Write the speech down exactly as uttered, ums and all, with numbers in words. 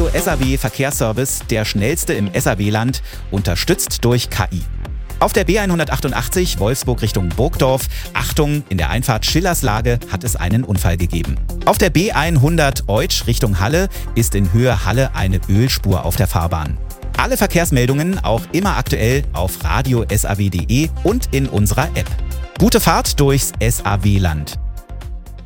Radio S A W Verkehrsservice, der schnellste im S A W-Land, unterstützt durch K I. Auf der B hundertachtundachtzig Wolfsburg Richtung Burgdorf, Achtung, in der Einfahrt Schillerslage hat es einen Unfall gegeben. Auf der B hundert Eutsch Richtung Halle ist in Höhe Halle eine Ölspur auf der Fahrbahn. Alle Verkehrsmeldungen auch immer aktuell auf radio punkt s a w punkt d e und in unserer App. Gute Fahrt durchs S A W-Land.